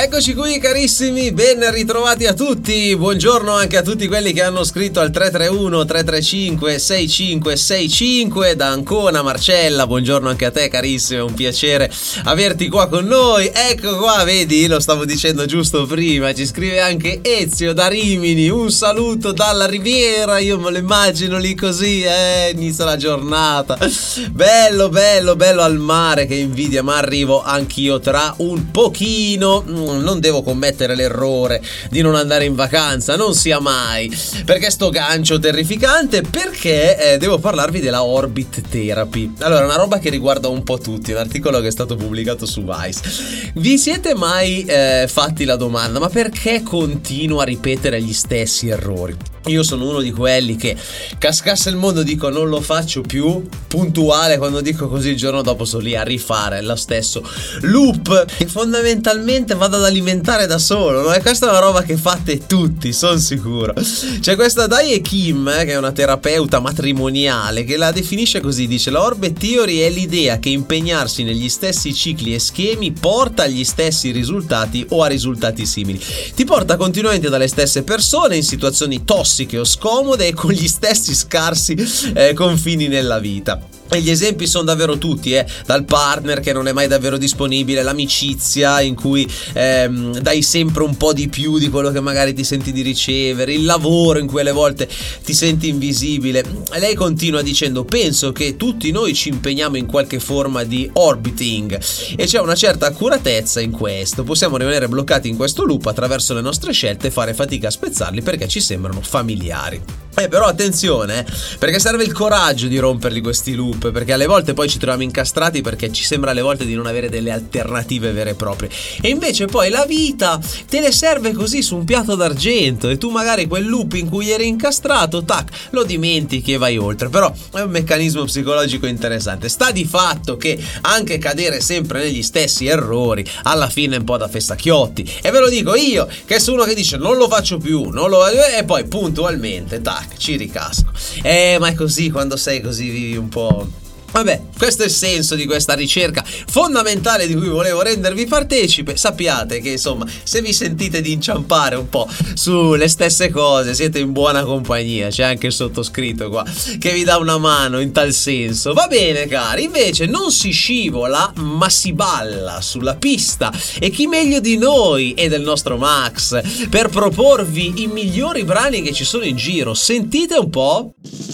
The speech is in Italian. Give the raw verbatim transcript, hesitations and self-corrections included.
Eccoci qui carissimi, ben ritrovati a tutti, buongiorno anche a tutti quelli che hanno scritto al tre tre uno tre tre cinque sei cinque sei cinque, da Ancona Marcella, buongiorno anche a te carissimo, è un piacere averti qua con noi. Ecco qua, vedi, lo stavo dicendo giusto prima, ci scrive anche Ezio da Rimini, un saluto dalla Riviera, io me lo immagino lì così, eh, inizia la giornata, bello bello bello al mare, che invidia, ma arrivo anch'io tra un pochino. Non devo commettere l'errore di non andare in vacanza, non sia mai, perché sto gancio terrificante, perché eh, devo parlarvi della Orbit Therapy. Allora, una roba che riguarda un po' tutti, un articolo che è stato pubblicato su Vice. Vi siete mai eh, fatti la domanda: ma perché continuo a ripetere gli stessi errori? Io sono uno di quelli che, cascasse il mondo, dico non lo faccio più, puntuale, quando dico così il giorno dopo sono lì a rifare lo stesso loop che fondamentalmente vado ad alimentare da solo, no? E questa è una roba che fate tutti, sono sicuro. C'è questa Dae Kim, eh, che è una terapeuta matrimoniale, che la definisce così, dice: la Orbit Theory è l'idea che impegnarsi negli stessi cicli e schemi porta agli stessi risultati o a risultati simili, ti porta continuamente dalle stesse persone in situazioni tossiche o scomode e con gli stessi scarsi eh, confini nella vita. E gli esempi sono davvero tutti, eh? Dal partner che non è mai davvero disponibile, l'amicizia in cui ehm, dai sempre un po' di più di quello che magari ti senti di ricevere, il lavoro in cui alle volte ti senti invisibile. E lei continua dicendo: penso che tutti noi ci impegniamo in qualche forma di orbiting e c'è una certa accuratezza in questo, possiamo rimanere bloccati in questo loop attraverso le nostre scelte e fare fatica a spezzarli perché ci sembrano familiari. Eh però attenzione, eh, perché serve il coraggio di romperli questi loop, perché alle volte poi ci troviamo incastrati perché ci sembra alle volte di non avere delle alternative vere e proprie, e invece poi la vita te le serve così su un piatto d'argento e tu magari quel loop in cui eri incastrato, tac, lo dimentichi e vai oltre. Però è un meccanismo psicologico interessante. Sta di fatto che anche cadere sempre negli stessi errori alla fine è un po' da fessacchiotti, e ve lo dico io che sono uno che dice non lo faccio più, non lo... e poi puntualmente tac, ci ricasco. Eh ma è così, quando sei così vivi un po'. Vabbè, questo è il senso di questa ricerca fondamentale di cui volevo rendervi partecipe. Sappiate che insomma, se vi sentite di inciampare un po' sulle stesse cose, siete in buona compagnia. C'è anche il sottoscritto qua che vi dà una mano in tal senso. Va bene cari, invece non si scivola ma si balla sulla pista, e chi meglio di noi e del nostro Max per proporvi i migliori brani che ci sono in giro. Sentite un po'.